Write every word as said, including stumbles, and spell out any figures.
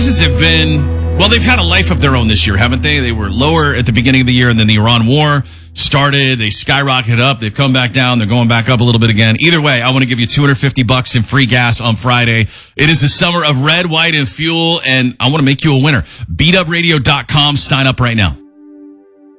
prices have been, well, they've had a life of their own this year, haven't they? They were lower at the beginning of the year, and then the Iran war started. They skyrocketed up. They've come back down. They're going back up a little bit again. Either way, I want to give you two hundred fifty bucks in free gas on Friday. It is the summer of red, white, and fuel, and I want to make you a winner. beat up radio dot com. Sign up right now.